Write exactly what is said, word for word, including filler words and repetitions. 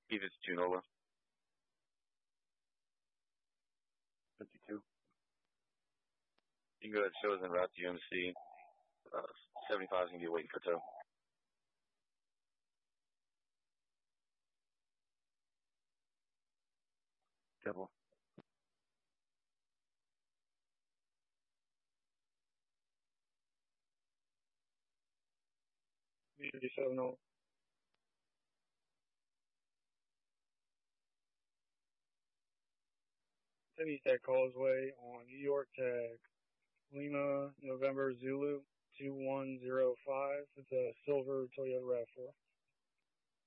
Steve, it's Junola. fifty-two. You can go ahead and show us en route to U M C. Uh, seventy-five is going to be waiting for tow. Double. fifty-seven oh. East at Causeway on New York tag Lima November Zulu two one zero five. It's a silver Toyota RAV four.